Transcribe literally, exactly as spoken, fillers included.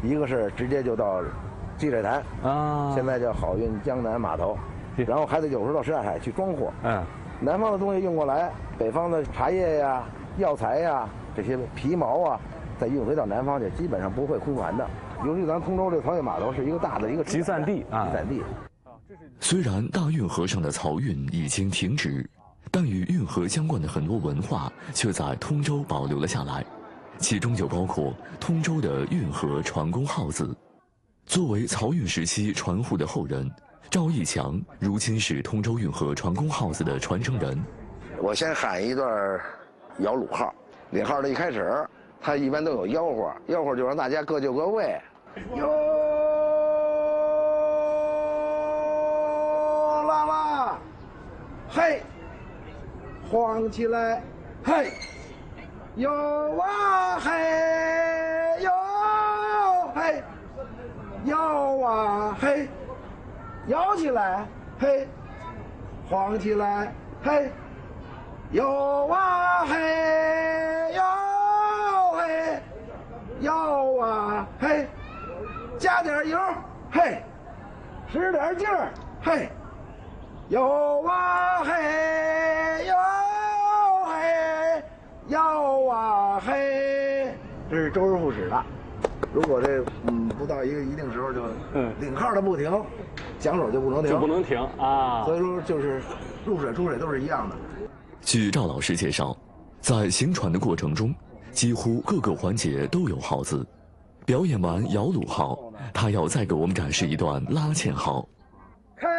一个是直接就到积水潭啊，现在叫好运江南码头，然后还得有时候到什刹海去装货。嗯，南方的东西运过来，北方的茶叶呀、药材呀、这些皮毛啊，再运回到南方去，基本上不会空船的。尤其咱通州这个漕运码头是一个大的一个集散地啊， 集散地。 虽然大运河上的漕运已经停止，但与运河相关的很多文化却在通州保留了下来，其中就包括通州的运河船工号子。作为漕运时期船户的后人，赵义强如今是通州运河船工号子的传承人。 我先喊一段摇橹号，领号的一开始，他一般都有吆喝，吆喝就让大家各就各位。哟啦啦，嘿，晃起来，嘿，哟啊嘿，哟嘿，摇啊嘿，摇起来，嘿，晃起来，嘿，摇啊嘿，摇嘿，摇啊嘿，加点油，嘿，使点劲儿，嘿，摇啊嘿，摇嘿，摇啊嘿，这是周师傅使的。如果这嗯不到一个一定时候就嗯领号的不停，桨手就不能停， 就不能停啊。 所以说就是入水出水都是一样的。 据赵老师介绍，在行船的过程中，几乎各个环节都有号子。表演完摇橹号，他要再给我们展示一段拉纤号。